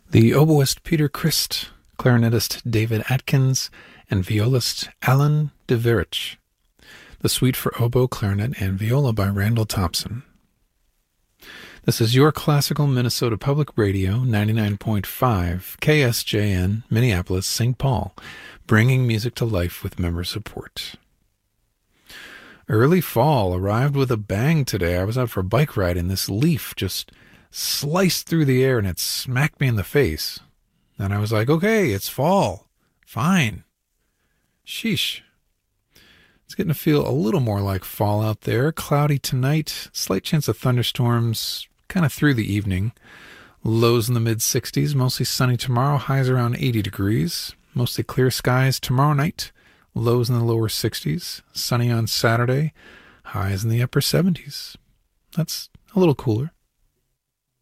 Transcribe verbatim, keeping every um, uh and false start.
The oboist Peter Christ, clarinetist David Atkins, and violist Alan de Verich. The Suite for Oboe, Clarinet, and Viola by Randall Thompson. This is your Classical Minnesota Public Radio, ninety-nine point five, K S J N, Minneapolis, Saint Paul, bringing music to life with member support. Early fall arrived with a bang today. I was out for a bike ride and this leaf just sliced through the air and it smacked me in the face. And I was like, okay, it's fall. Fine. Sheesh. It's getting to feel a little more like fall out there. Cloudy tonight, slight chance of thunderstorms kind of through the evening. Lows in the mid sixties, mostly sunny tomorrow, highs around eighty degrees. Mostly clear skies tomorrow night, lows in the lower sixties. Sunny on Saturday, highs in the upper seventies. That's a little cooler.